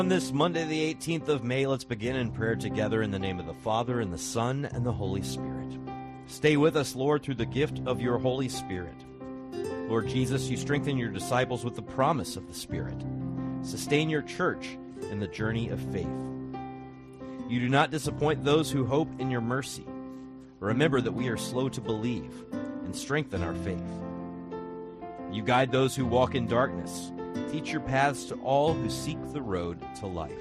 On this Monday, the 18th of May, let's begin in prayer together in the name of the Father, and the Son, and the Holy Spirit. Stay with us, Lord, through the gift of your Holy Spirit. Lord Jesus, you strengthen your disciples with the promise of the Spirit. Sustain your church in the journey of faith. You do not disappoint those who hope in your mercy. Remember that we are slow to believe, and strengthen our faith. You guide those who walk in darkness. Teach your paths to all who seek the road to life.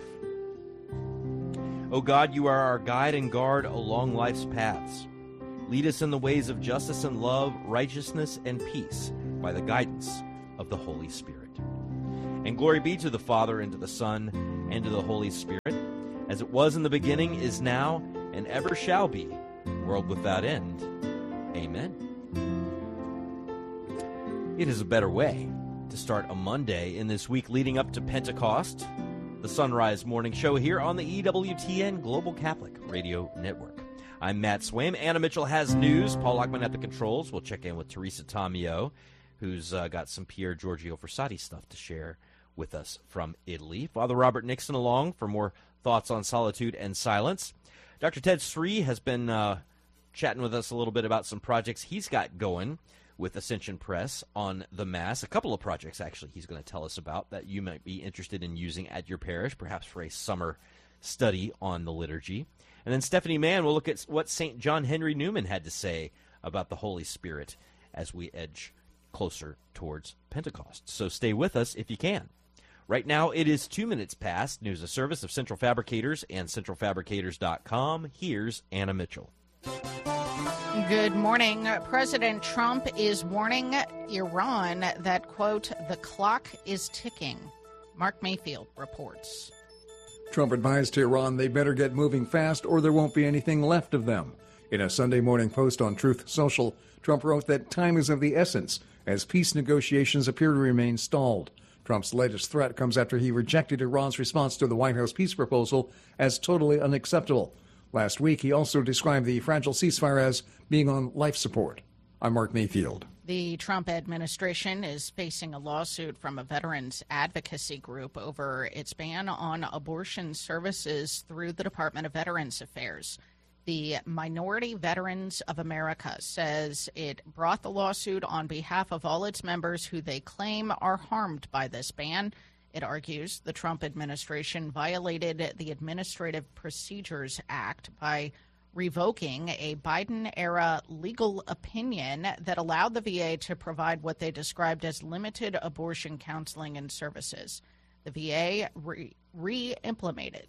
O God, you are our guide and guard along life's paths. Lead us in the ways of justice and love, righteousness and peace by the guidance of the Holy Spirit. And glory be to the Father, and to the Son, and to the Holy Spirit, as it was in the beginning, is now, and ever shall be, world without end. Amen. It is a better way to start a Monday in this week leading up to Pentecost, the Sunrise Morning Show here on the EWTN Global Catholic Radio Network. I'm Matt Swaim. Anna Mitchell has news. Paul Lockman at the controls. We'll check in with Teresa Tomeo, who's got some Pier Giorgio Frassati stuff to share with us from Italy. Father Robert Nixon along for more thoughts on solitude and silence. Dr. Ted Sri has been chatting with us a little bit about some projects he's got going with Ascension Press on the Mass. A couple of projects, actually, he's going to tell us about that you might be interested in using at your parish, perhaps for a summer study on the liturgy. And then Stephanie Mann will look at what St. John Henry Newman had to say about the Holy Spirit as we edge closer towards Pentecost. So stay with us if you can. Right now, it is 2 minutes past. News, a service of Central Fabricators and centralfabricators.com. Here's Anna Mitchell. Good morning. President Trump is warning Iran that, quote, the clock is ticking. Mark Mayfield reports. Trump advised to Iran they better get moving fast or there won't be anything left of them. In a Sunday morning post on Truth Social, Trump wrote that time is of the essence as peace negotiations appear to remain stalled. Trump's latest threat comes after he rejected Iran's response to the White House peace proposal as totally unacceptable. Last week, he also described the fragile ceasefire as being on life support. I'm Mark Mayfield. The Trump administration is facing a lawsuit from a veterans advocacy group over its ban on abortion services through the Department of Veterans Affairs. The Minority Veterans of America says it brought the lawsuit on behalf of all its members who they claim are harmed by this ban. It argues the Trump administration violated the Administrative Procedures Act by revoking a Biden-era legal opinion that allowed the VA to provide what they described as limited abortion counseling and services. The VA re-implemented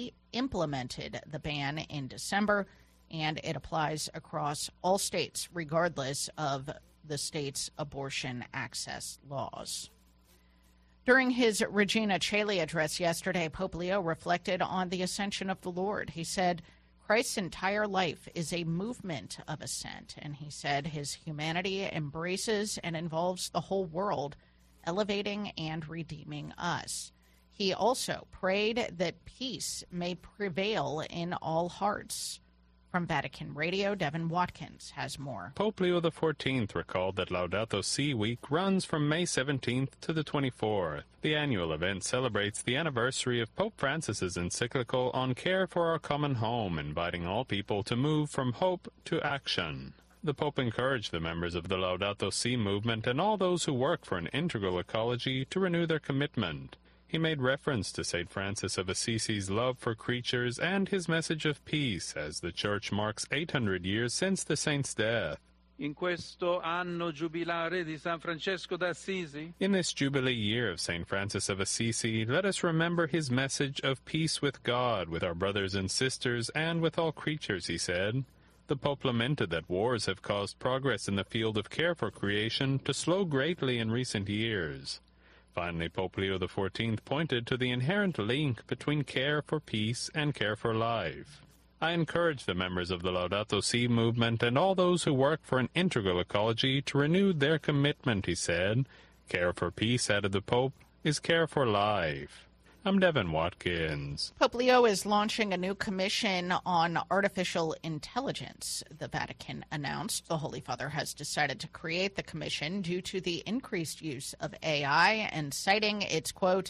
the ban in December, and it applies across all states, regardless of the state's abortion access laws. During his Regina Coeli address yesterday, Pope Leo reflected on the ascension of the Lord. He said, Christ's entire life is a movement of ascent, and he said his humanity embraces and involves the whole world, elevating and redeeming us. He also prayed that peace may prevail in all hearts. From Vatican Radio, Devin Watkins has more. Pope Leo XIV recalled that Laudato Si Week runs from May 17th to the 24th. The annual event celebrates the anniversary of Pope Francis's encyclical on care for our common home, inviting all people to move from hope to action. The Pope encouraged the members of the Laudato Si movement and all those who work for an integral ecology to renew their commitment. He made reference to St. Francis of Assisi's love for creatures and his message of peace as the Church marks 800 years since the saint's death. In questo anno giubilare di San Francesco d'Assisi, in this Jubilee year of St. Francis of Assisi, let us remember his message of peace with God, with our brothers and sisters, and with all creatures, he said. The Pope lamented that wars have caused progress in the field of care for creation to slow greatly in recent years. Finally, Pope Leo XIV pointed to the inherent link between care for peace and care for life. I encourage the members of the Laudato Si movement and all those who work for an integral ecology to renew their commitment, he said. Care for peace, added the Pope, is care for life. I'm Devin Watkins. Pope Leo is launching a new commission on artificial intelligence, the Vatican announced. The Holy Father has decided to create the commission due to the increased use of AI and citing its, quote,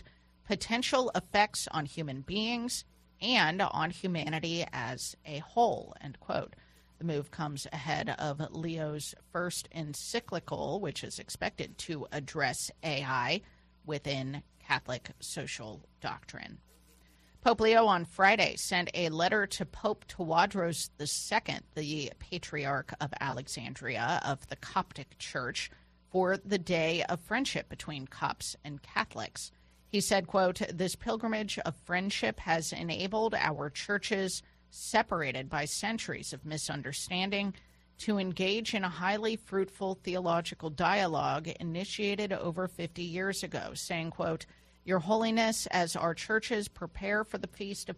potential effects on human beings and on humanity as a whole, end quote. The move comes ahead of Leo's first encyclical, which is expected to address AI within Catholic social doctrine. Pope Leo on Friday sent a letter to Pope Tawadros II, the Patriarch of Alexandria of the Coptic Church, for the Day of Friendship between Copts and Catholics. He said, quote, "This pilgrimage of friendship has enabled our churches, separated by centuries of misunderstanding, to engage in a highly fruitful theological dialogue initiated over 50 years ago," saying, quote, "Your Holiness, as our churches prepare for the Feast of